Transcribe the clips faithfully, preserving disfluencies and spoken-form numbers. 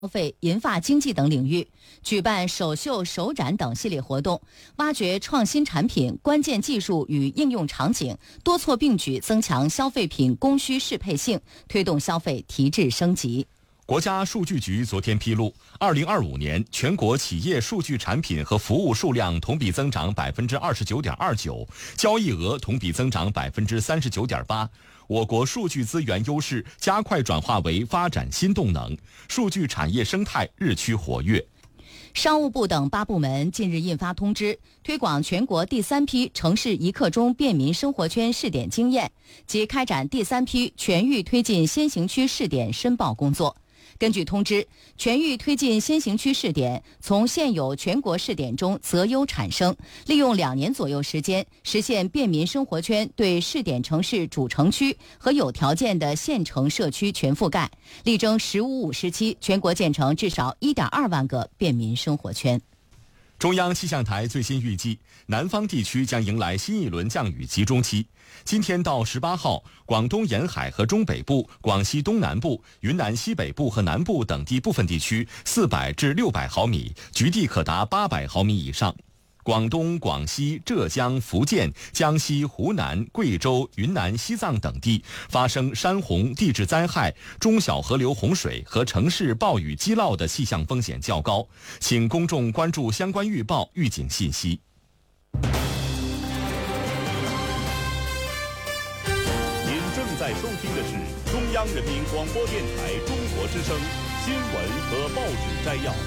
消费、银发经济等领域，举办首秀、首展等系列活动，挖掘创新产品、关键技术与应用场景，多措并举增强消费品供需适配性，推动消费提质升级。 国家数据局昨天披露，二零二五年全国企业数据产品和服务数量同比增长百分之二十九点二九，交易额同比增长百分之三十九点八。我国数据资源优势加快转化为发展新动能，数据产业生态日趋活跃。 商务部等八部门近日印发通知，推广全国第三批城市一刻钟便民生活圈试点经验及开展第三批全域推进先行区试点申报工作。根据通知，全域推进先行区试点从现有全国试点中择优产生，利用两年左右时间，实现便民生活圈对试点城市主城区和有条件的县城社区全覆盖，力争“十五五”时期全国建成至少 一点二万个便民生活圈。 中央气象台最新预计，南方地区将迎来新一轮降雨集中期。今天到十八号，广东沿海和中北部、广西东南部、云南西北部和南部等地部分地区四百至六百毫米，局地可达八百毫米以上。广东、广西、浙江、福建、江西、湖南、贵州、云南、西藏等地发生山洪、地质灾害、中小河流洪水和城市暴雨积涝的气象风险较高，请公众关注相关预报预警信息。 您正在收听的是中央人民广播电台中国之声新闻和报纸摘要。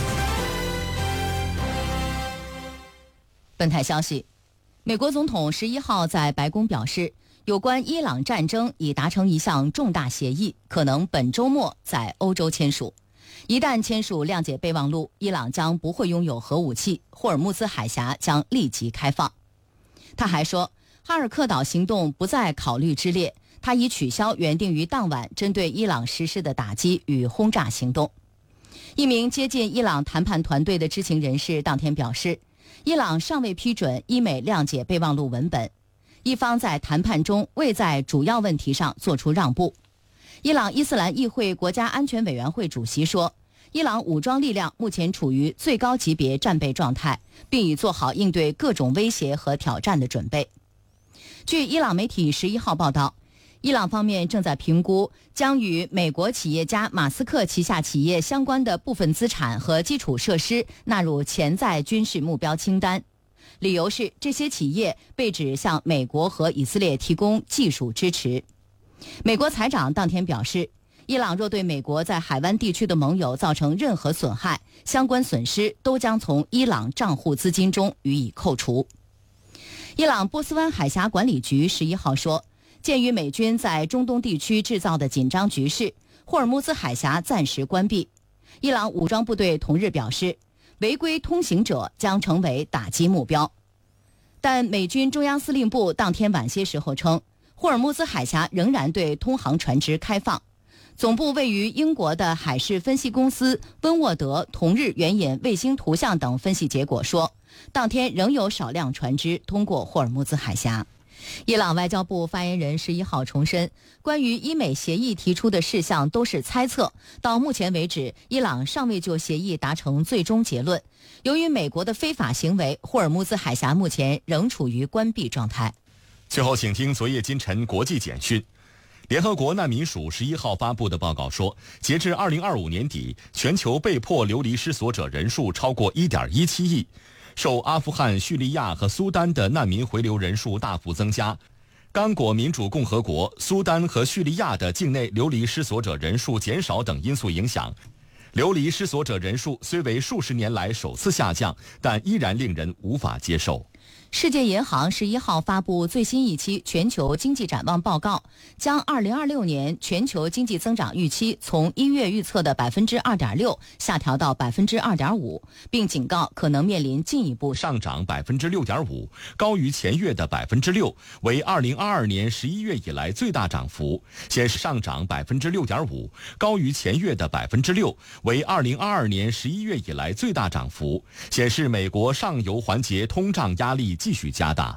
本台消息，美国总统十一号在白宫表示，有关伊朗战争已达成一项重大协议，可能本周末在欧洲签署。一旦签署谅解备忘录，伊朗将不会拥有核武器，霍尔木兹海峡将立即开放。他还说，哈尔克岛行动不在考虑之列，他已取消原定于当晚针对伊朗实施的打击与轰炸行动。一名接近伊朗谈判团队的知情人士当天表示，伊朗尚未批准伊美谅解备忘录文本，一方在谈判中未在主要问题上做出让步。伊朗伊斯兰议会国家安全委员会主席说，伊朗武装力量目前处于最高级别战备状态，并已做好应对各种威胁和挑战的准备。据伊朗媒体十一号报道，伊朗方面正在评估将与美国企业家马斯克旗下企业相关的部分资产和基础设施纳入潜在军事目标清单，理由是这些企业被指向美国和以色列提供技术支持。美国财长当天表示，伊朗若对美国在海湾地区的盟友造成任何损害，相关损失都将从伊朗账户资金中予以扣除。伊朗波斯湾海峡管理局十一号说，鉴于美军在中东地区制造的紧张局势，霍尔木兹海峡暂时关闭。伊朗武装部队同日表示，违规通行者将成为打击目标。但美军中央司令部当天晚些时候称，霍尔木兹海峡仍然对通航船只开放。总部位于英国的海事分析公司温沃德同日援引卫星图像等分析结果说，当天仍有少量船只通过霍尔木兹海峡。伊朗外交部发言人十一号重申，关于伊美协议提出的事项都是猜测，到目前为止，伊朗尚未就协议达成最终结论。由于美国的非法行为，霍尔木兹海峡目前仍处于关闭状态。 最后，请听昨夜今晨国际简讯。联合国难民署十一号发布的报告说，截至二零二五年底，全球被迫流离失所者人数超过 一点一七亿。受阿富汗、叙利亚和苏丹的难民回流人数大幅增加，刚果民主共和国、苏丹和叙利亚的境内流离失所者人数减少等因素影响，流离失所者人数虽为数十年来首次下降，但依然令人无法接受。 世界银行十一号发布最新一期全球经济展望报告，将二零二六年全球经济增长预期从一月预测的百分之二点六下调到百分之二点五，并警告可能面临进一步上涨百分之六点五，高于前月的百分之六，为二零二二年十一月以来最大涨幅。显示上涨百分之六点五，高于前月的百分之六，为二零二二年十一月以来最大涨幅。显示美国上游环节通胀压力继续加大。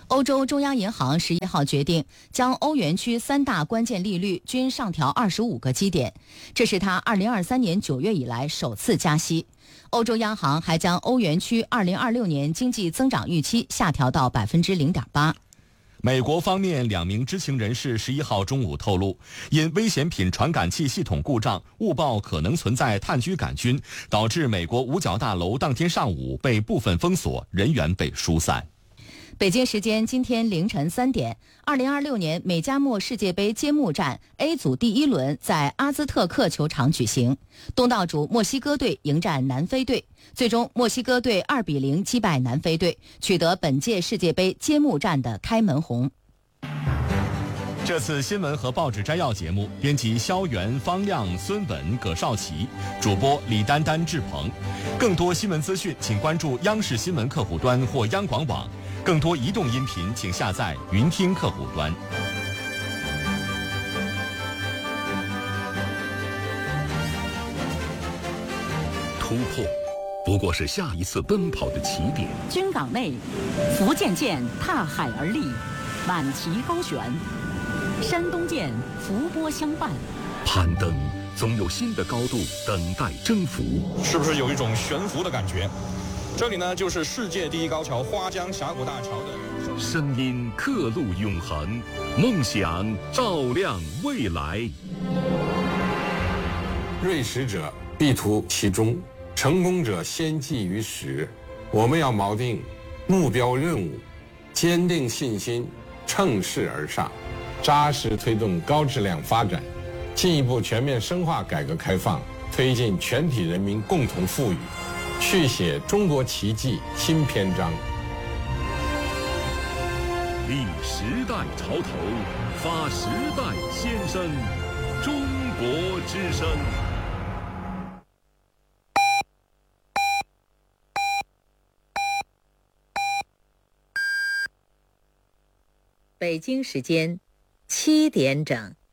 欧洲中央银行十一号决定将欧元区三大关键利率均上调二十五个基点，这是它二零二三年九月以来首次加息。欧洲央行还将欧元区二零二六年经济增长预期下调到百分之零点八。 美国方面两名知情人士十一号中午透露，因危险品传感器系统故障，误报可能存在炭疽杆菌，导致美国五角大楼当天上午被部分封锁，人员被疏散。 北京时间今天凌晨三点，二零二六年美加墨世界杯揭幕战 A 组第一轮在阿兹特克球场举行，东道主墨西哥队迎战南非队，最终墨西哥队二比零击败南非队，取得本届世界杯揭幕战的开门红。 这次新闻和报纸摘要节目，编辑肖元、方亮、孙稳、葛少奇，主播李丹丹、志鹏。更多新闻资讯，请关注央视新闻客户端或央广网。更多移动音频，请下载云听客户端。 突破，不过是下一次奔跑的起点。 军港内，福建舰踏海而立，满旗高悬；山东舰伏波相伴。 攀登，总有新的高度等待征服。 是不是有一种悬浮的感觉？这里呢，就是世界第一高桥花江峡谷大桥的声音刻录永恒，梦想照亮未来。 锐识者必图其中，成功者先记于始。我们要锚定目标任务，坚定信心，乘势而上，扎实推动高质量发展，进一步全面深化改革开放，推进全体人民共同富裕，续写中国奇迹新篇章。 立时代潮头，发时代先声，中国之声。 北京时间七点整。